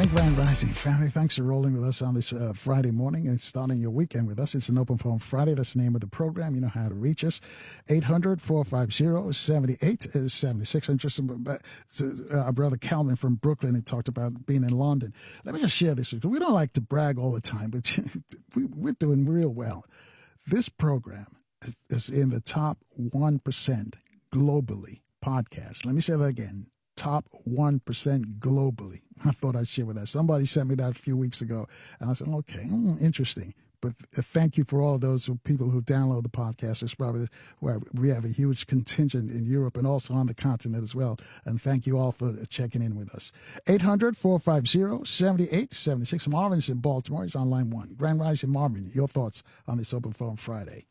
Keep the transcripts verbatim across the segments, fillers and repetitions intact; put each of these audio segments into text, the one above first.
And Grand Rising family, thanks for rolling with us on this uh, Friday morning and starting your weekend with us. It's an Open Phone Friday. That's the name of the program. You know how to reach us. eight hundred, four five zero, seven eight seven six. And just uh, our brother Calvin from Brooklyn, he talked about being in London. Let me just share this with you. We don't like to brag all the time, but we, we're doing real well. This program is in the top one percent globally podcast. Let me say that again. Top one percent globally. I thought I'd share with that. Somebody sent me that a few weeks ago, and I said, okay, mm, interesting. But uh, thank you for all of those who, people who download the podcast. It's probably where we have a huge contingent in Europe and also on the continent as well. And thank you all for checking in with us. eight hundred, four five zero, seven eight seven six. Marvin's in Baltimore. He's on line one. Grand Rising, Marvin, your thoughts on this Open Phone Friday?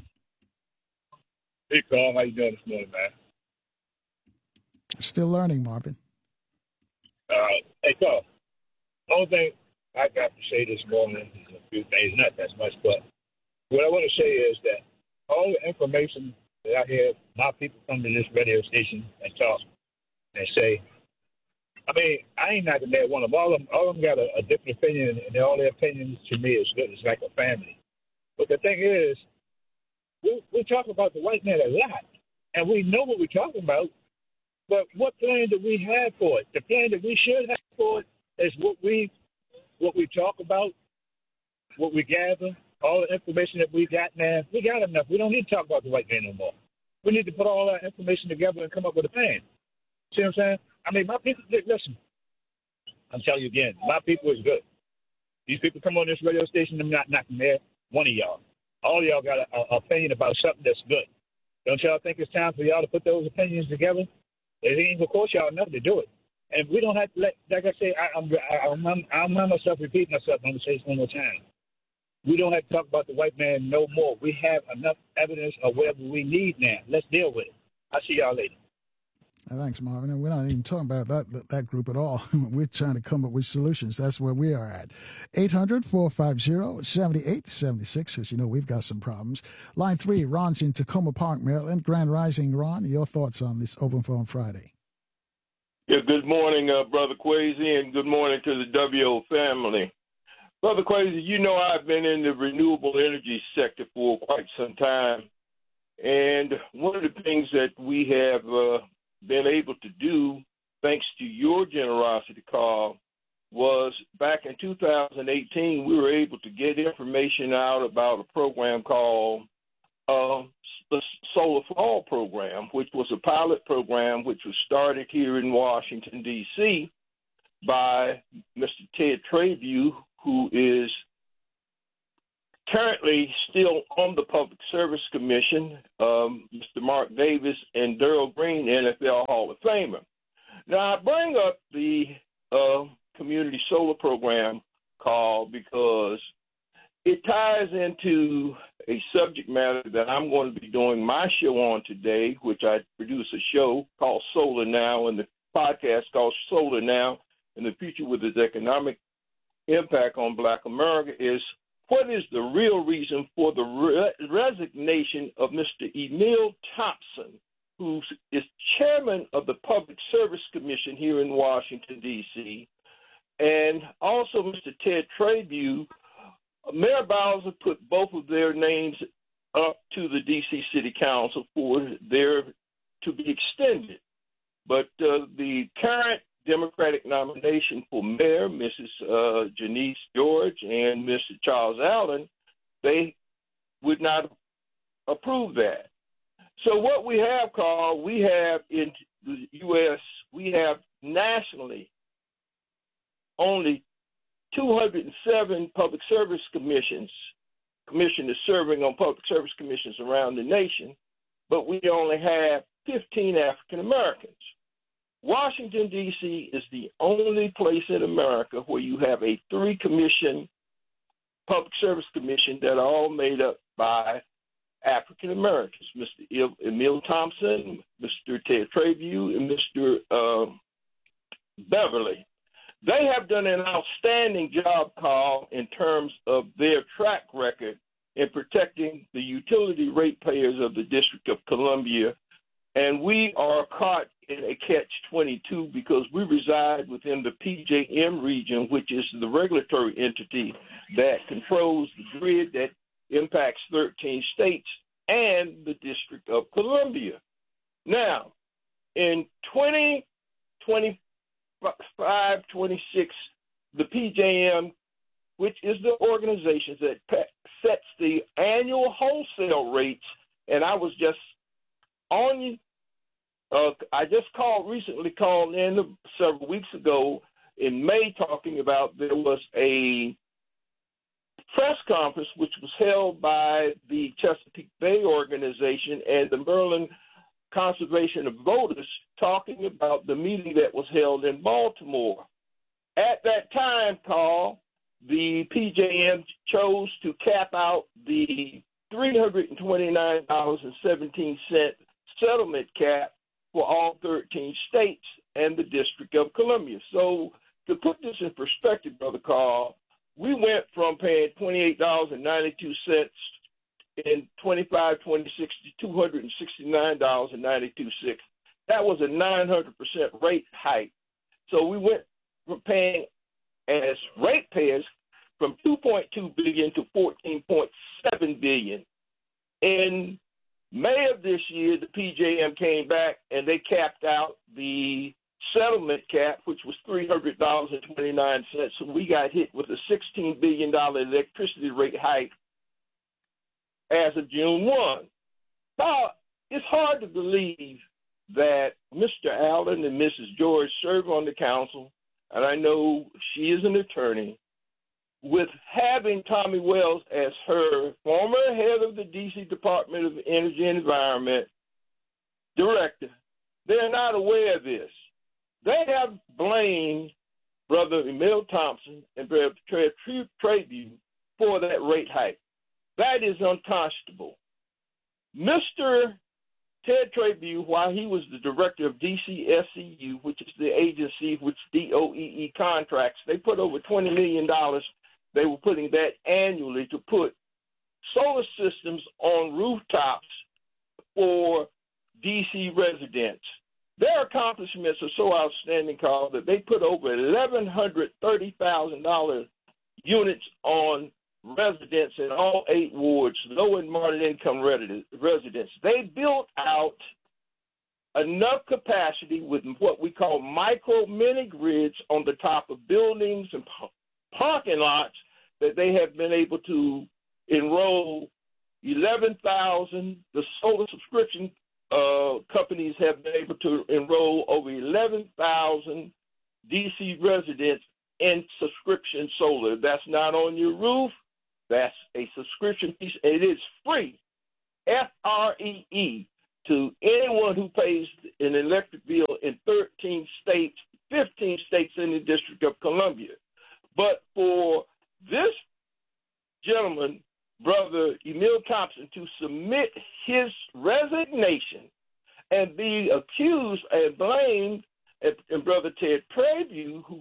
Hey, Carl. How you doing this morning, man? Still learning, Marvin. Uh, hey, Carl. The only thing I got to say this morning is a few things, not that much, but what I want to say is that all the information that I hear my people come to this radio station and talk and say, I mean, I ain't not that one of all of them. All of them got a, a different opinion, and all their opinions to me is good. It's like a family. But the thing is, we, we talk about the white man a lot, and we know what we're talking about. But what plan do we have for it? The plan that we should have for it is what we what we talk about, what we gather, all the information that we got now. We got enough. We don't need to talk about the white man no more. We need to put all that information together and come up with a plan. See what I'm saying? I mean, my people, listen, I'm telling you again, my people is good. These people come on this radio station, I'm not knocking there. One of y'all. All of y'all got an opinion about something that's good. Don't y'all think it's time for y'all to put those opinions together? It ain't gonna cost y'all enough to do it, and we don't have to let. Like I say, I, I'm, I, I'm, I'm myself repeat myself. I'm gonna say this one more time. We don't have to talk about the white man no more. We have enough evidence of whatever we need now. Let's deal with it. I'll see y'all later. Thanks, Marvin. And we're not even talking about that that group at all. We're trying to come up with solutions. That's where we are at. eight hundred, four five zero, seven eight seven six, because you know we've got some problems. Line three, Ron's in Tacoma Park, Maryland. Grand Rising, Ron, your thoughts on this Open Phone Friday? Yeah, good morning, uh, Brother Quasi, and good morning to the W O family. Brother Quasi, you know I've been in the renewable energy sector for quite some time, and one of the things that we have uh, been able to do, thanks to your generosity, Carl, was back in two thousand eighteen, we were able to get information out about a program called uh, the Solar Fall Program, which was a pilot program which was started here in Washington, D C by Mister Ted Trabue, who is currently still on the Public Service Commission, um, Mister Mark Davis, and Darrell Green, N F L Hall of Famer. Now, I bring up the uh, Community Solar Program call because it ties into a subject matter that I'm going to be doing my show on today, which I produce a show called Solar Now, and the podcast called Solar Now, and the future with its economic impact on Black America is what is the real reason for the re- resignation of Mister Emil Thompson, who is chairman of the Public Service Commission here in Washington, D C, and also Mister Ted Trabue. Mayor Bowser put both of their names up to the D C City Council for their to be extended. But uh, the current Democratic nomination for mayor, Missus Uh, Janice George and Mister Charles Allen, they would not approve that. So what we have, Carl, we have in the U S, we have nationally only two hundred seven public service commissions, commissioners serving on public service commissions around the nation, but we only have fifteen African Americans. Washington, D C is the only place in America where you have a three-commission public service commission that are all made up by African Americans, Mister Emil Thompson, Mister Ted Trabue, and Mister Uh, Beverly. They have done an outstanding job, Carl, in terms of their track record in protecting the utility ratepayers of the District of Columbia And we are caught in a catch twenty-two because we reside within the P J M region, which is the regulatory entity that controls the grid that impacts thirteen states and the District of Columbia. Now, in twenty twenty-five twenty-six, the P J M, which is the organization that sets the annual wholesale rates, and I was just on, uh, I just called, recently called in several weeks ago in May talking about there was a press conference which was held by the Chesapeake Bay organization and the Maryland Conservation of Voters talking about the meeting that was held in Baltimore. At that time, Carl, the P J M chose to cap out the three hundred twenty-nine dollars and seventeen cents settlement cap for all thirteen states and the District of Columbia. So to put this in perspective, Brother Carl, we went from paying twenty-eight dollars and ninety-two cents in twenty-five twenty-six to two hundred sixty-nine dollars and ninety-two cents. That was a nine hundred percent rate hike. So we went from paying as ratepayers from two point two billion dollars to fourteen point seven billion dollars. In May of this year, the P J M came back and they capped out the settlement cap, which was three hundred dollars and twenty-nine cents. So we got hit with a sixteen billion dollars electricity rate hike as of June first. Now, it's hard to believe that Mister Allen and Missus George serve on the council, and I know she is an attorney, with having Tommy Wells as her former head of the D C Department of Energy and Environment director. They're not aware of this. They have blamed Brother Emil Thompson and Brother Trabue for that rate hike. That is unconscionable. Mister Ted Trabue, while he was the director of D C S C U, which is the agency which D O E E contracts, they put over twenty million dollars. They were putting that annually to put solar systems on rooftops for D C residents. Their accomplishments are so outstanding, Carl, that they put over eleven hundred thirty thousand dollars units on residents in all eight wards, low and moderate income residents. They built out enough capacity with what we call micro mini grids on the top of buildings and parking lots that they have been able to enroll eleven thousand. The solar subscription uh, companies have been able to enroll over eleven thousand D C residents in subscription solar. That's not on your roof. That's a subscription piece. It is free, F R E E, to anyone who pays an electric bill in thirteen states, fifteen states in the District of Columbia. But for this gentleman, Brother Emil Thompson, to submit his resignation and be accused and blamed, and, and Brother Ted Trabue, who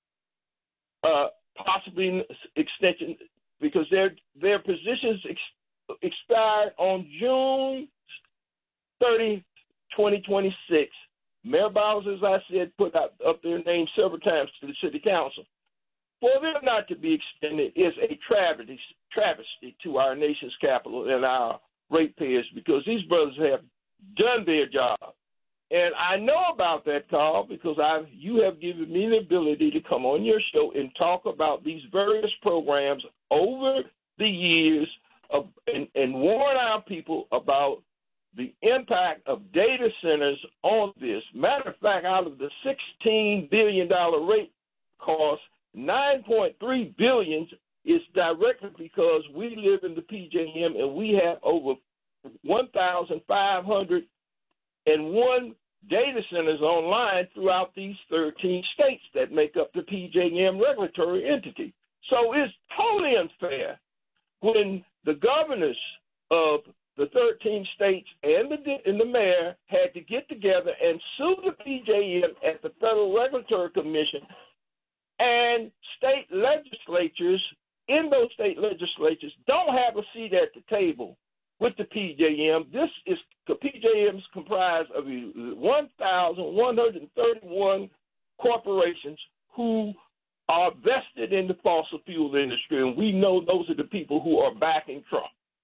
uh, possibly extension, because their their positions ex- expired on June thirtieth, twenty twenty-six. Mayor Bowles, as I said, put out, up their name several times to the city council. For them not to be extended is a travesty, travesty to our nation's capital and our ratepayers, because these brothers have done their job. And I know about that, Carl, because I've, you have given me the ability to come on your show and talk about these various programs over the years of, and, and warn our people about the impact of data centers on this. Matter of fact, out of the sixteen billion dollars rate cost, nine point three billion dollars is directly because we live in the P J M and we have over one thousand five hundred one data centers online throughout these thirteen states that make up the P J M regulatory entity. So it's totally unfair when the governors of the thirteen states and the, and the mayor had to get together and sue the P J M at the Federal Regulatory Commission, and state legislatures in those state legislatures don't have a seat at the table with the P J M. This is the P J M is comprised of one thousand one hundred thirty-one corporations who are vested in the fossil fuel industry, and we know those are the people who are backing Trump.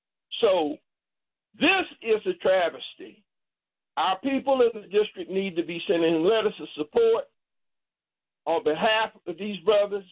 So this is a travesty. Our people in the district need to be sending letters of support on behalf of these brothers.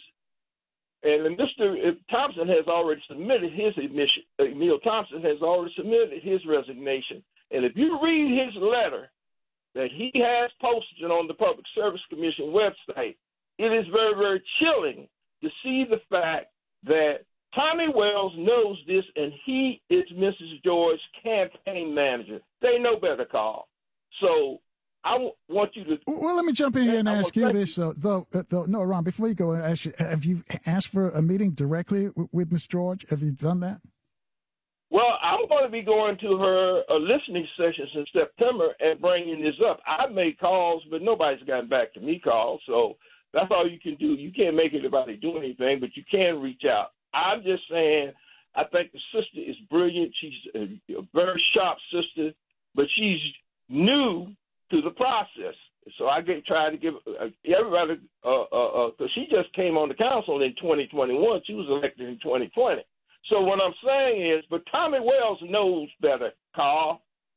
And Mister Thompson has already submitted his admission. Emil Thompson has already submitted his resignation. And if you read his letter that he has posted on the Public Service Commission website, it is very, very chilling to see the fact that Tommy Wells knows this, and he is Missus George's campaign manager. They know better, Carl. So I w- want you to. Well, let me jump in here and I ask you this, though. though, though no, Ron, before you go, ask you, have you asked for a meeting directly with, with Miz George? Have you done that? Well, I'm going to be going to her uh, listening sessions in September and bringing this up. I've made calls, but nobody's gotten back to me, Carl. So that's all you can do. You can't make anybody do anything, but you can reach out. I'm just saying, I think the sister is brilliant. She's a, a very sharp sister, but she's new to the process. So I get try to give uh, everybody, uh, uh, uh, cause she just came on the council in twenty twenty-one. She was elected in twenty twenty. So what I'm saying is, but Tommy Wells knows better, Carl.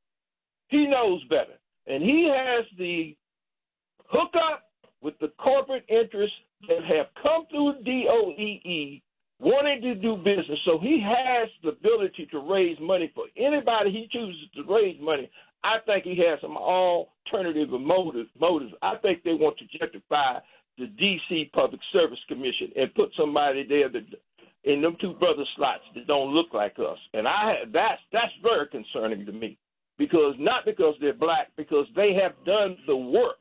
He knows better. And he has the hookup with the corporate interests that have come through D O E E wanting to do business. So he has the ability to raise money for anybody he chooses to raise money. I think he has some alternative motives. motives. I think they want to gentrify the D C Public Service Commission and put somebody there that in them two brother slots that don't look like us. And I that's that's very concerning to me, because not because they're black, because they have done the work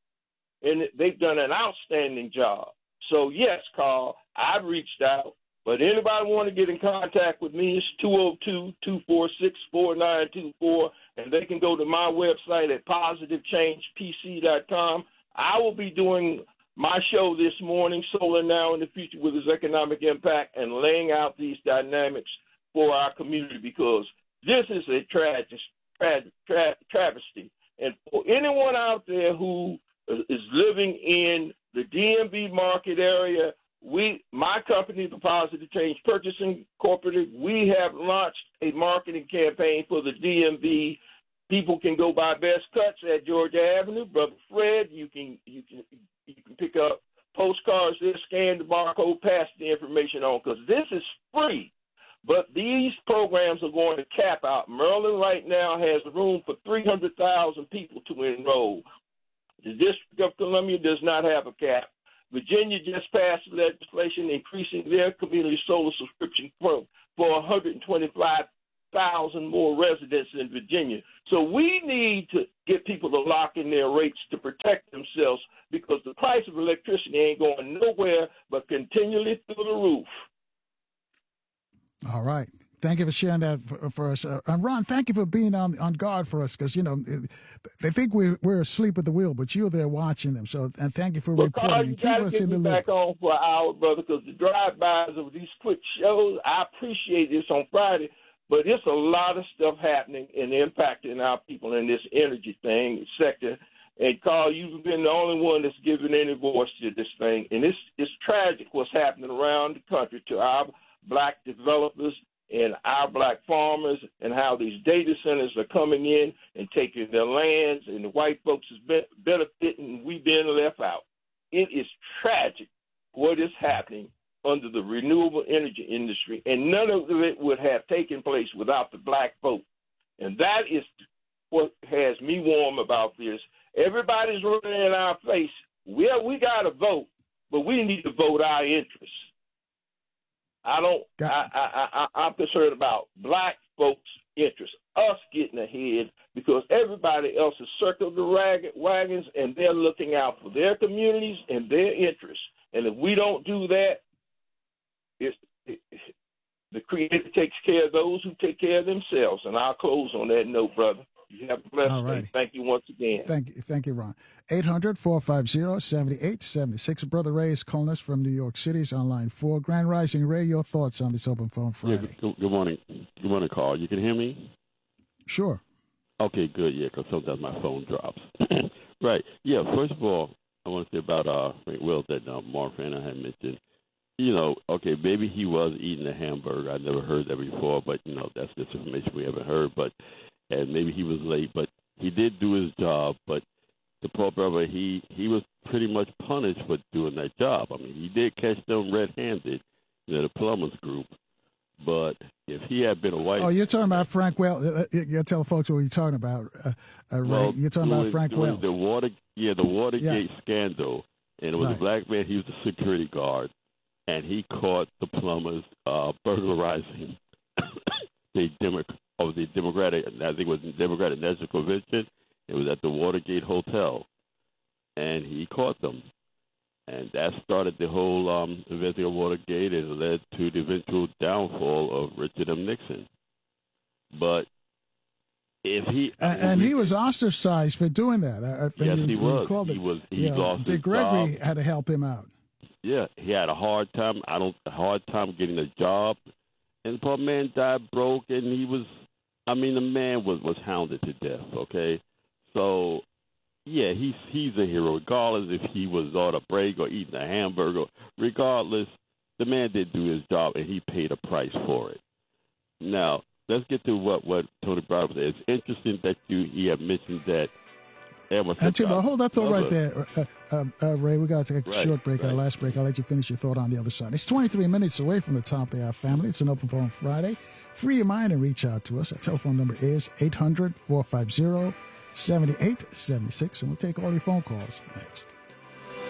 and they've done an outstanding job. So yes, Carl, I've reached out. But anybody want to get in contact with me, it's two oh two, two four six, four nine two four, and they can go to my website at positive change p c dot com. I will be doing my show this morning, Solar Now in the Future with its Economic Impact, and laying out these dynamics for our community, because this is a tragic, tra- tra- travesty. And for anyone out there who is living in the D M V market area, We, my company, the Positive Change Purchasing Corporation, we have launched a marketing campaign for the D M V. People can go buy Best Cuts at Georgia Avenue. Brother Fred, you can you can you can pick up postcards there, scan the barcode, pass the information on, because this is free. But these programs are going to cap out. Maryland right now has room for three hundred thousand people to enroll. The District of Columbia does not have a cap. Virginia just passed legislation increasing their community solar subscription for, for one hundred twenty-five thousand more residents in Virginia. So we need to get people to lock in their rates to protect themselves, because the price of electricity ain't going nowhere but continually through the roof. All right. Thank you for sharing that for, for us. Uh, and Ron, thank you for being on on guard for us, because, you know, they think we're, we're asleep at the wheel, but you're there watching them. So, and thank you for well, reporting. Carl, you Keep us get in me the back loop. on for an hour, brother, because the drive-bys of these quick shows, I appreciate this on Friday, but it's a lot of stuff happening and impacting our people in this energy thing sector. And, Carl, you've been the only one that's given any voice to this thing. And it's, it's tragic what's happening around the country to our black developers and our black farmers, and how these data centers are coming in and taking their lands, and the white folks is be- benefiting, and we being left out. It is tragic what is happening under the renewable energy industry, and none of it would have taken place without the black vote. And that is what has me warm about this. Everybody's running in our face. Well, we got to vote, but we need to vote our interests. I don't. I, I, I, I'm concerned about black folks' interests, us getting ahead, because everybody else has circled the rag- wagons, and they're looking out for their communities and their interests. And if we don't do that, it's, it, the Creator takes care of those who take care of themselves. And I'll close on that note, brother. You have a blessed All right. day. Thank you once again. Thank you, thank you, Ron. eight hundred, four five zero, seven eight seven six. Brother Ray is calling us from New York City. He's on line four. Grand Rising, Ray, your thoughts on this Open Phone Friday? Yeah, good, good morning. Good morning, Carl. You can hear me? Sure. Okay, good, yeah, because sometimes my phone drops. Right. Yeah, first of all, I want to say about uh, Frank Wells that uh, Mark Fanner had mentioned. You know, okay, maybe he was eating a hamburger. I never heard that before, but, you know, that's just information we haven't heard. But and maybe he was late, but he did do his job. But the poor brother, he, he was pretty much punished for doing that job. I mean, he did catch them red-handed, you know, the plumbers group. But if he had been a white... Oh, you're talking about Frank Wells. Uh, you tell folks what you're talking about, uh, uh, Ray. Well, you're talking doing, about Frank doing Wells. The water, yeah, the Watergate yeah. scandal. And it was right. a black man. He was the security guard. And he caught the plumbers uh, burglarizing the Demo- of the Democratic, I think it was the Democratic National Convention. It was at the Watergate Hotel. And he caught them. And that started the whole um, investigation of Watergate and led to the eventual downfall of Richard M. Nixon. But if he... And, and he was ostracized for doing that. I, I yes, you, he was. He, he was. He yeah, lost Dick his Gregory job. had to help him out. Yeah, he had a hard time. I don't a hard time getting a job, and the poor man died broke, and he was. I mean, the man was, was hounded to death. Okay, so yeah, he's he's a hero, regardless if he was on a break or eating a hamburger. Regardless, the man did do his job, and he paid a price for it. Now let's get to what what Tony Brown said. It's interesting that you he had mentioned that. And Tim, hold that thought right there, uh, uh, uh, Ray. We got to take a right, short break, right. our last break. I'll let you finish your thought on the other side. It's twenty-three minutes away from the top of the hour, family. It's an Open Phone Friday. Free your mind and reach out to us. Our telephone number is eight hundred, four five zero, seven eight seven six, and we'll take all your phone calls next.